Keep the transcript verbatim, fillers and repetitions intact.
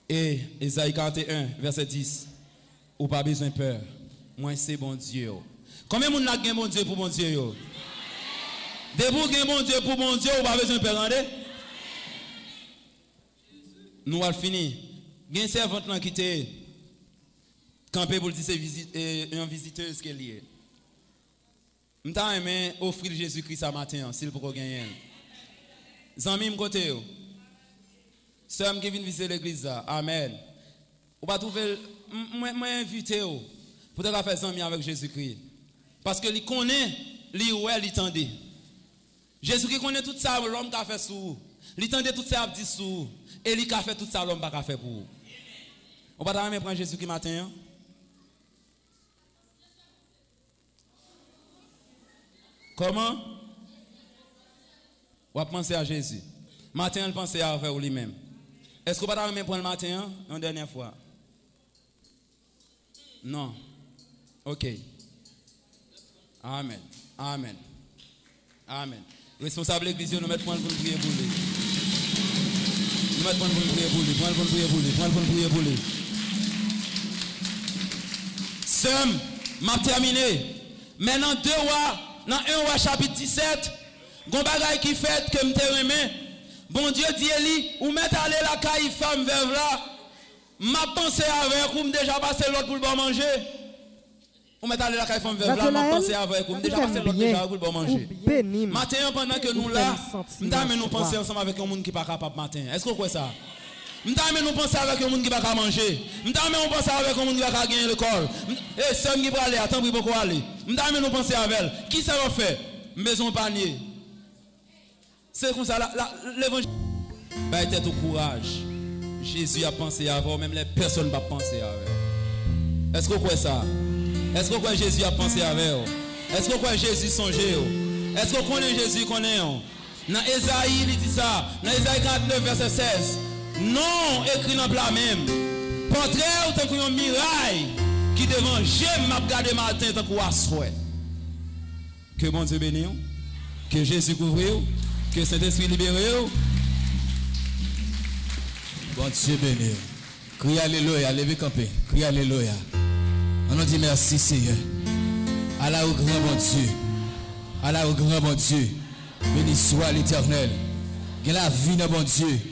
Et Ésaïe quarante et un, verset dix. Ou pas besoin de peur. Moi, c'est bon Dieu. Combien de monde a gagné bon Dieu pour bon Dieu? Dès vous avez bon Dieu pour bon Dieu, ou pas besoin de peur. Nous allons finir. Il y a un servant qui était campé pour dire c'est un visiteur qui est lié. Je vais offrir Jésus-Christ ce matin, s'il peut gagner. Zami m'kote. Sœur qui vient visiter l'église là. Amen. Ou pas trouver moi moi invité pour te faire zami avec Jésus-Christ. Parce que il connaît, il ouais, il tendait. Jésus-Christ connaît tout ça l'homme qui a fait sous. Il tendait tout ça dit sous et il a fait tout ça l'homme pas fait pour vous. On va pas prendre Jésus-Christ matin. Comment? On va penser à Jésus. Matin, on pense à faire lui-même. Est-ce qu'on va pas même prendre le matin, une dernière fois? Non. Ok. Amen. Amen. Amen. Responsable de l'église, nous mettons pour prier pour lui. Nous mettons pour prier pour lui. Pour prier pour lui. Pour prier pour lui. Somme, m'a terminé. Maintenant, deux rois, dans un roi chapitre dix-sept, gon bagay qui fait que m'te remet. Bon Dieu dit Eli, ou met aller la caille femme veuve là. M'a pensé avec ou déjà passé l'autre pour le bon manger. Ou met aller la caille femme veuve là, m'a pensé avec ou déjà passé l'autre déjà pour le bon manger. Matin pendant que nous là, m'ta nous penser ensemble avec un monde qui pas capable matin. Est-ce que vous croyez ça? M'ta nous penser avec un monde qui pas capable manger. M'ta nous penser avec un monde qui pas gagner l'école. Eh soeur qui va aller, attends pour beaucoup aller. M'ta nous penser avec elle. Qui ça va faire? Maison panier. C'est comme ça, l'évangile. Bah, tête au courage. Jésus a pensé avant, même les personnes ne pas penser avant. Est-ce que vous croyez ça? Est-ce que vous croyez Jésus a pensé avant? Est-ce que vous croyez Jésus songeait? Est-ce que vous connaissez Jésus connaît? Dans Ésaïe, il dit ça. Dans Ésaïe quarante-neuf, verset seize. Non, écrit dans le plat même. Portrait ou tant qu'un miraille qui devant j'aime m'a regardé matin tant qu'on souhait. Que bon Dieu bénisse. Que Jésus couvre. Que Saint-Esprit libère. Bon Dieu béni. Crie alléluia, levez campé. Crie alléluia. On nous dit merci Seigneur. Allah au grand bon Dieu. Allah au grand bon Dieu. Béni soit l'Éternel. Que la vie de bon Dieu.